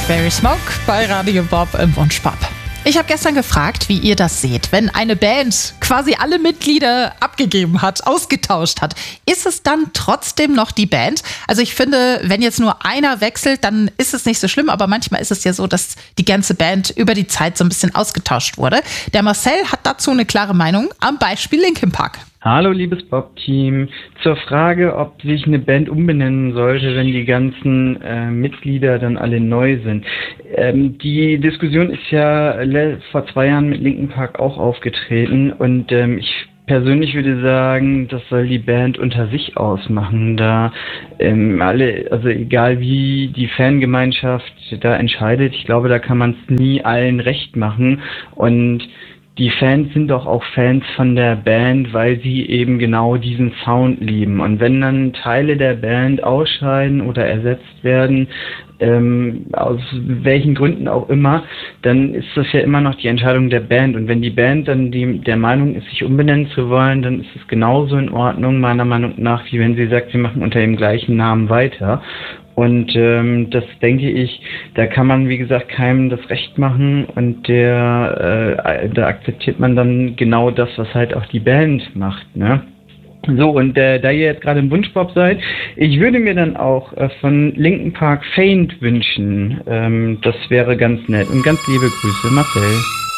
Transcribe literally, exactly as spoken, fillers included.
Blackberry Smoke bei Radio Bob im Wunschpop. Ich habe gestern gefragt, wie ihr das seht, wenn eine Band quasi alle Mitglieder abgegeben hat, ausgetauscht hat. Ist es dann trotzdem noch die Band? Also ich finde, wenn jetzt nur einer wechselt, dann ist es nicht so schlimm, aber manchmal ist es ja so, dass die ganze Band über die Zeit so ein bisschen ausgetauscht wurde. Der Marcel hat dazu eine klare Meinung am Beispiel Linkin Park. Hallo liebes Bob-Team. Zur Frage, ob sich eine Band umbenennen sollte, wenn die ganzen äh, Mitglieder dann alle neu sind. Ähm, die Diskussion ist ja le- vor zwei Jahren mit Linkin Park auch aufgetreten und ähm, ich persönlich würde sagen, das soll die Band unter sich ausmachen, da ähm, alle, also egal wie die Fangemeinschaft da entscheidet, ich glaube, da kann man es nie allen recht machen und die Fans sind doch auch Fans von der Band, weil sie eben genau diesen Sound lieben. Und wenn dann Teile der Band ausscheiden oder ersetzt werden, ähm, aus welchen Gründen auch immer, dann ist das ja immer noch die Entscheidung der Band. Und wenn die Band dann die, der Meinung ist, sich umbenennen zu wollen, dann ist es genauso in Ordnung, meiner Meinung nach, wie wenn sie sagt, wir machen unter dem gleichen Namen weiter. Und ähm, das denke ich, da kann man, wie gesagt, keinem das Recht machen und der äh, da akzeptiert man dann genau das, was halt auch die Band macht, ne? So, und äh, da ihr jetzt gerade im Wunschpop seid, ich würde mir dann auch äh, von Linkin Park Faint wünschen. Ähm, das wäre ganz nett. Und ganz liebe Grüße, Marcel.